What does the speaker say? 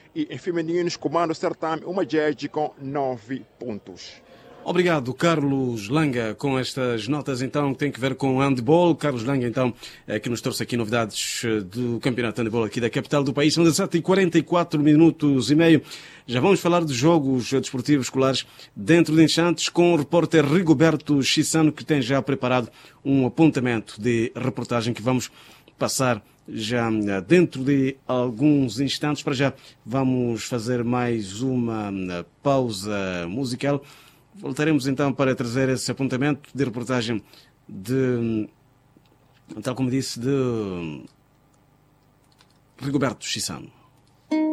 e em femininos comanda o certame uma Gege com 9 pontos. Obrigado, Carlos Langa, com estas notas então que têm que ver com o handball. Carlos Langa então que nos trouxe aqui novidades do campeonato de handball aqui da capital do país. São 17h44 minutos e meio. Já vamos falar de jogos desportivos escolares dentro de instantes com o repórter Rigoberto Chissano, que tem já preparado um apontamento de reportagem que vamos passar já dentro de alguns instantes. Para já vamos fazer mais uma pausa musical. Voltaremos então para trazer esse apontamento de reportagem de, tal como disse, de Rigoberto Chissano.